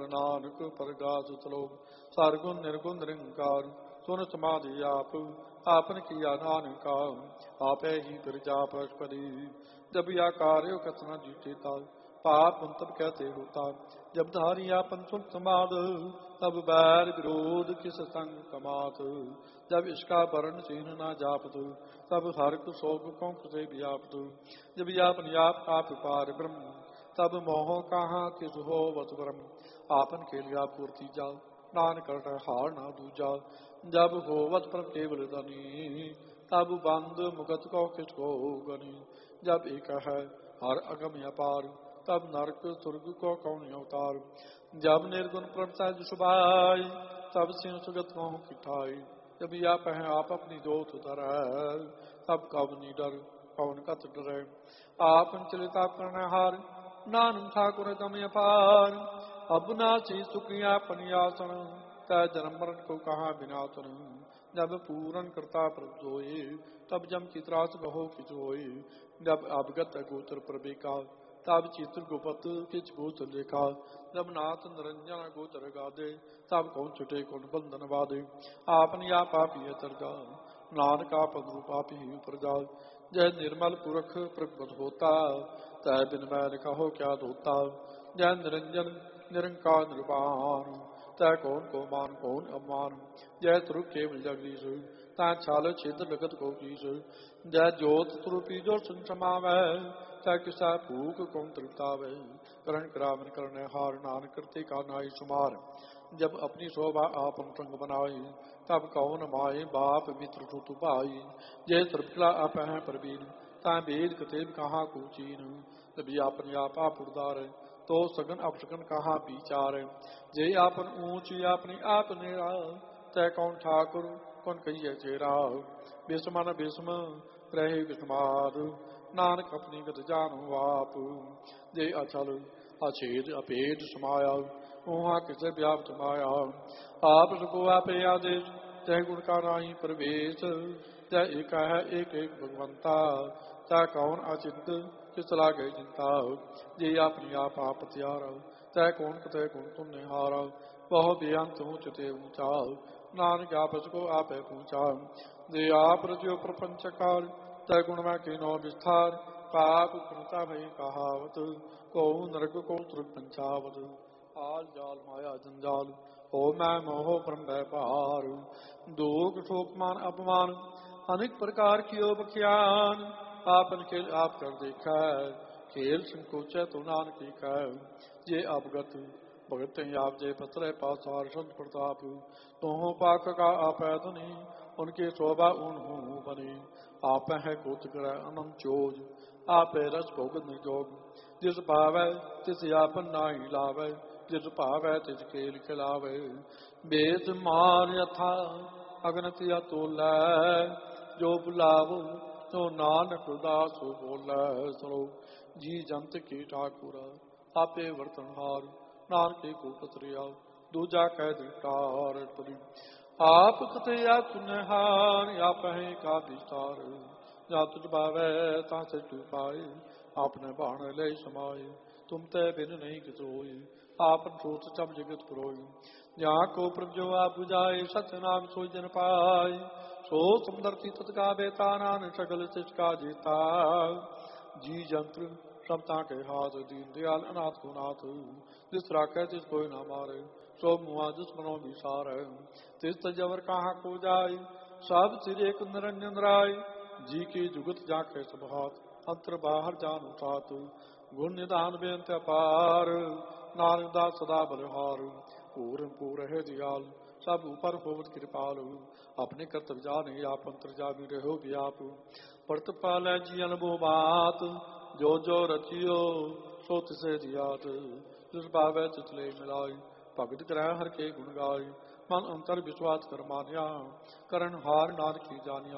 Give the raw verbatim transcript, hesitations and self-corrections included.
नानक परगास सलोक। सरगुण निर्गुण निरंकार सुन समाधि आप आपन किया नानका। आपे ही प्रजा पशुपति जब या कार्य कथना जीते ताल। पाप तब कहते होता जब धारी आपन सुन समाद। तब बैर विरोध किस संग कमात। जब इसका वर्ण चिन्ह न जापत तब हर को शोक कौंक से व्याप्त। जब यापन याप आप पार ब्रह्म तब मोह कहाँ किस हो वत ब्रह्म। आपन के लिया पूर्ति जा नानक हार ना दूजा। जब होवत परम केवल धनी तब बंद मुगत को किसको गनी। जब एक है हर अगम अपार तब नरक स्वर्ग को कौन अवतार। जब निर्गुण प्रभता जुबाई तब सिंह सुगत मोह किठाई। जब या पह आप अपनी जोत धर तब कब निडर कौन कत डरे। आप चलिता प्रणहार नानक ठाकुर दम अपार। अब नाची सुखिया पनियासन तय जन्म मरण को कहा बिनातन। जब पूरन करता प्रभ सोए तब जम की त्रास कहो किचोए। जब अवगत गोचर प्रवेका तब चित्र गुपत किच गोचर लेखा। जब नाथ निरंजन गोचर गादे तब कौन छुटे कौन बंधन बाधे। आपन या पापी तरगा नानक आपन रूपापी प्रजा। जय निर्मल पुरख प्रगट होता तय बिन मैल कहो क्या धोता। जय निरंजन निरंकार निर्वाण तय कौन को मान कौन अमान। जय तुरुप केवल जगदीश तय छाल छिद्र लगत को कीस। जय जोत तुरुपी जो सुन समावै तय किसा भूख कौन तृप्तावै। करण करावन करने हार नान करते का नाई सुमार। जब अपनी शोभा आप संग बनाई तब कौन माए बाप मित्र सुत भाई। जय त्रिपला आप हैं प्रवीण तय वेद कतेब कहाँ को चीन। तभी आपन आप आप उदार तो सगन अपसगन कहाँ विचार। जे आपन ऊंच अपनी आप नेरा तय कौन ठाकुर कौन कहिए चेरा। विषमन विषम रहे विषमाद नानक अपनी गत जानो आप। जे अचल अछेद अपेद समाया वहाँ किसे व्याप्त माया। आप सुको आपे आदेश तय गुण का नाही प्रवेश। तय एक है एक एक भगवंता तय कौन अचिंत किस लागे चिंता। जे अपनी आप आप त्यारा तय कौन कतय कौन तुम निहारा। वह बेअंत ऊंच ते ऊंचा नानक आपस को आपे पूछा। जे आप रजियो प्रपंच काल तय गुण में किनो विस्तार। पाप पुनता भई कहावत को नरक को त्रुट पंचावत। आल जाल माया जंजाल हो मैं मोह ब्रह्म व्यापार। दुख शोक मान अपमान अनेक प्रकार की बख्यान। आपन खेल आप कर देखा खेल संकोच तो नानक लिखा। ये अवगत भगत आप जे पत्र पासार संत प्रताप। तुहो पाक का आप धनी उनके शोभा उन्हों बनी। आप है कोत कर अनंत चोज आप रस भोग निर्जोग। जिस भावै तिस आपन नाही लावै जिस भावै तिस खेल खिलावै। बेद मार यथा अगनति अतुलै जो बुलावो तो नानक दास बोलै। सुनो जी जंत की ठाकुर आपे वर्तनहार। नानके को पत्रिया दूजा कह दिकार। आप कतया सुनहार आप है का विस्तार। जा तुझ भावै ता से तू पाए आपने बाण ले समाये। तुम ते बिन नहीं किसोई आपन सोच सब जगत पुरोई। जहाँ को प्रभु आप बुझाए सत्य नाम सोई जन पाए। सो सुंदर थी तत्का बेता नान सकल तिसका जीता। जी जंत्र सबता के हाथ दीन दयाल अनाथ को नाथ। जिस राखे तिस कोई ना मारे सो मुआ दुश्मनों विसार। तिस तजवर कहाँ को जाय सब सिरे निरंजन राय। जी की जुगत जाके सब हाथ अंतर बाहर जान उठात। गुण निदान बेअंत अपार नानक दास सदा बलहार। पूर्ण पूर्ण है दयाल सब ऊपर होवत कृपाल। अपने कर्तव्य जाने आप अंतर जावी रहो व्याप। परत पालै जी अनुभव बात जो जो रचियो सो तिसे दियात। जिस भावै तिसले मिलाई भगत ग्रह हर के गुण गाय। मन अंतर विश्वास कर मानिया करण हार नानक की जानिया।